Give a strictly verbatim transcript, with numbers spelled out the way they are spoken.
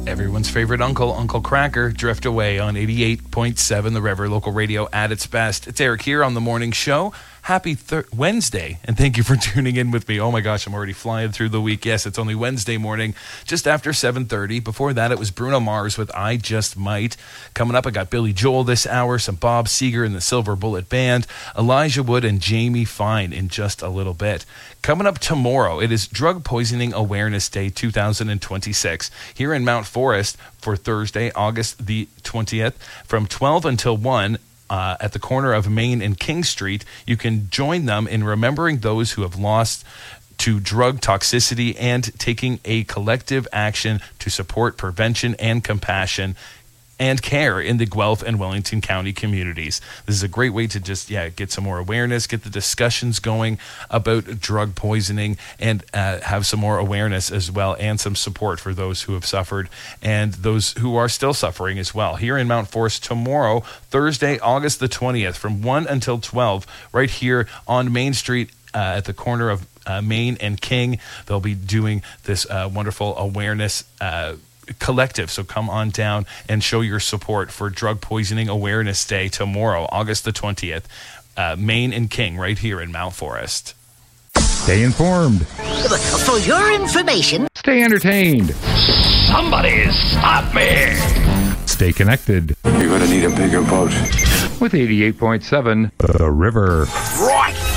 Everyone's favorite uncle, Uncle Cracker, drift away on eighty-eight point seven The River, local radio at its best. It's Eric here on the morning show. Happy thir- Wednesday, and thank you for tuning in with me. Oh my gosh, I'm already flying through the week. Yes, it's only Wednesday morning, just after seven thirty. Before that, it was Bruno Mars with I Just Might. Coming up, I got Billy Joel this hour, some Bob Seger and the Silver Bullet Band, Elijah Wood and Jamie Fine in just a little bit. Coming up tomorrow, it is Drug Poisoning Awareness Day two thousand twenty-six here in Mount Forest for Thursday, August the twentieth, from twelve until one. Uh, at the corner of Main and King Street. You can join them in remembering those who have lost to drug toxicity and taking a collective action to support prevention and compassion and care in the Guelph and Wellington County communities. This is a great way to just, yeah, get some more awareness, get the discussions going about drug poisoning, and uh, have some more awareness as well, and some support for those who have suffered and those who are still suffering as well. Here in Mount Forest tomorrow, Thursday, August the twentieth, from one until twelve, right here on Main Street uh, at the corner of uh, Main and King. They'll be doing this uh, wonderful awareness uh collective. So come on down and show your support for Drug Poisoning Awareness Day tomorrow, August the twentieth, uh, Main and King, right here in Mount Forest. Stay informed. For your information. Stay entertained. Somebody stop me. Stay connected. You're going to need a bigger boat. With eighty-eight point seven The River. Right.